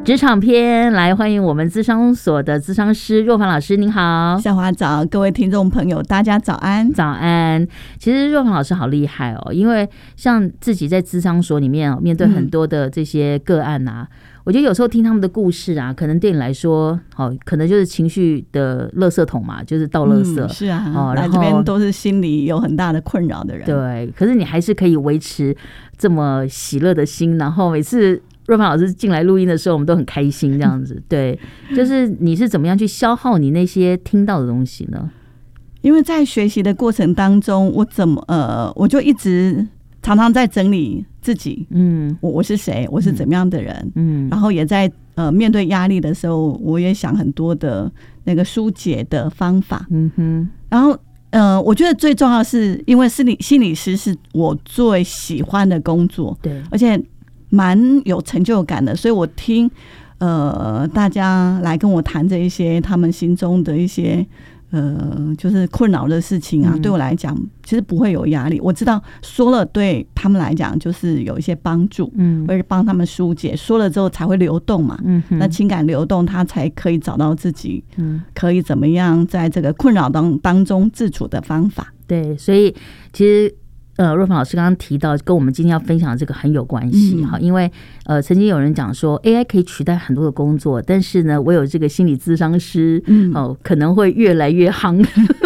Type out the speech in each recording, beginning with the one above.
职场篇，来欢迎我们咨商所的咨商师若凡老师，您好。 校花早，各位听众朋友，大家早安。 早安。其实若凡老师好厉害哦，因为像自己在咨商所里面面对很多的这些个案啊，我觉得有时候听他们的故事啊，可能对你来说，可能就是情绪的垃圾桶嘛，就是倒垃圾。 是啊，来这边都是心里有很大的困扰的人。 对，可是你还是可以维持这么喜乐的心，然后每次若凡老师进来录音的时候，我们都很开心这样子。对，就是你是怎么样去消耗你那些听到的东西呢？ 因为在学习的过程当中，我就一直常常在整理自己，我是谁，我是怎么样的人，然后也在面对压力的时候，我也想很多的那个疏解的方法，然后我觉得最重要的是，因为心理师是我最喜欢的工作，对，而且蛮有成就感的，所以我听大家来跟我谈这一些他们心中的一些就是困扰的事情啊，对我来讲其实不会有压力。我知道说了对他们来讲就是有一些帮助，会帮他们疏解，说了之后才会流动嘛，那情感流动，他才可以找到自己可以怎么样在这个困扰当中自处的方法。 对，所以其实若凡老师刚刚提到跟我们今天要分享的这个很有关系，因为曾经有人讲说 AI 可以取代很多的工作，但是呢我有这个心理咨商师可能会越来越夯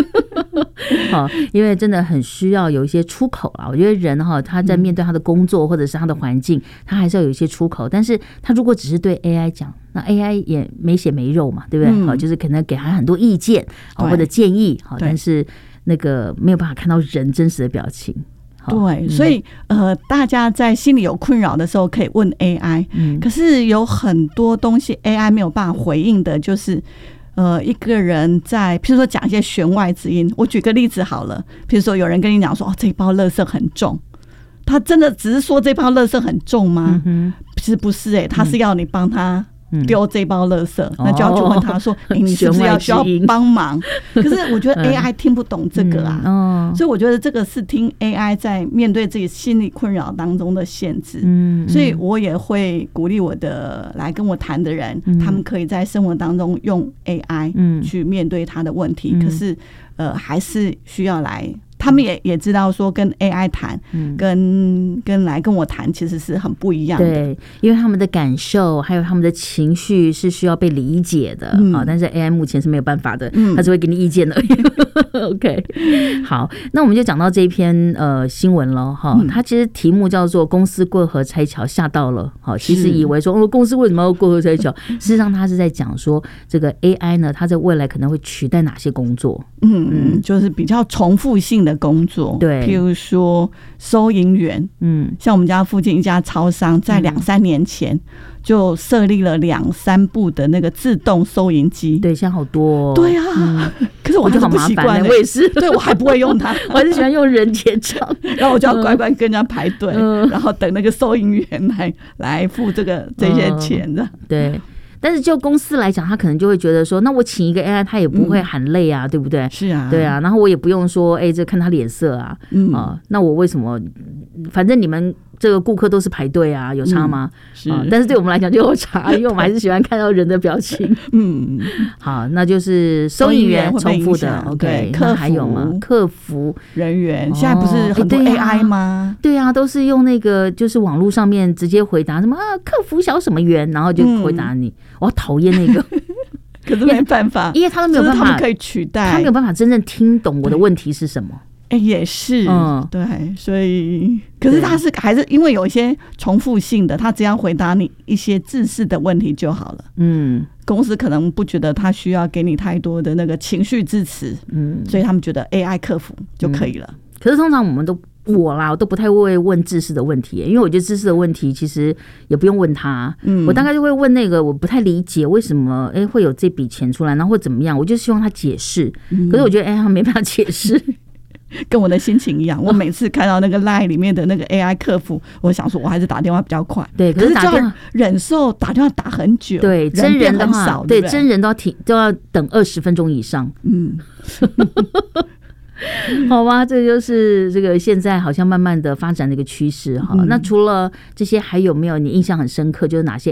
因为真的很需要有一些出口啦。我觉得人他在面对他的工作或者是他的环境，他还是要有一些出口，但是他如果只是对 AI 讲，那 AI 也没血没肉嘛，对不对？就是可能给他很多意见或者建议，但是那个没有办法看到人真实的表情。 对，所以大家在心里有困扰的时候可以问 AI，可是有很多东西 AI 没有办法回应的，就是一个人在譬如说讲一些弦外之音。我举个例子好了，譬如说有人跟你讲说这包垃圾很重，他真的只是说这包垃圾很重吗？其实不是他是要你帮他丢这包垃圾，那就要去问他说你是不是需要帮忙？可是我觉得 AI 听不懂这个啊，所以我觉得这个是听 AI 在面对自己心理困扰当中的限制。所以我也会鼓励我的来跟我谈的人，他们可以在生活当中用 AI 去面对他的问题，可是还是需要来。他们也知道说跟 AI 谈，跟来跟我谈其实是很不一样的。 对，因为他们的感受还有他们的情绪是需要被理解的但是 AI 目前是没有办法的，他只会给你意见的。OK， 好，那我们就讲到这一篇新闻了它其实题目叫做公司过河拆桥吓到了其实以为说公司为什么要过河拆桥，事实上他是在讲说这个 AI 呢，它在未来可能会取代哪些工作， 就是比较重复性的工作，对，譬如说收银员，像我们家附近一家超商，在2-3年前就设立了2-3部的那个自动收银机， 对，现在好多对啊，可是我还是不习惯， 我也是， 对我还不会用它， 我还是喜欢用人结账， 然后我就要乖乖跟人家排队，然后等那个收银员来付这些钱的， 对。但是就公司来讲，他可能就会觉得说，那我请一个 AI， 他也不会喊累啊，对不对？ 是啊， 对啊，然后我也不用说，这看他脸色啊，那我为什么？反正你们这个顾客都是排队啊，有差吗？但是对我们来讲就有差，因为我们还是喜欢看到人的表情。好，那就是收银员重复的 ，OK， 那还有吗？客服人员现在不是很多 AI 吗？ 对啊，都是用那个就是网络上面直接回答什么客服小什么员，然后就回答你。我好讨厌那个。 可是没办法， 因为他们没有办法， 他们可以取代， 他没有办法真正听懂我的问题是什么。 也是，对，所以可是他还是因为有一些重复性的，他只要回答你一些自式的问题就好了。公司可能不觉得他需要给你太多的那个情绪支持，所以他们觉得 AI 客服就可以了。 可是通常我都不太会问知识的问题，因为我觉得知识的问题其实也不用问他，我大概就会问那个我不太理解为什么会有这笔钱出来，然后会怎么样，我就希望他解释。可是我觉得他没办法解释。 跟我的心情一样，我每次看到那个 LINE 里面的那个 AI 客服，我想说我还是打电话比较快。 对，可是打电话忍受打电话打很久。 对，真人的话， 对真人都要等20分钟以上。好吧，这就是这个现在好像慢慢的发展的一个趋势哈。那除了这些，还有没有你印象很深刻，就是哪些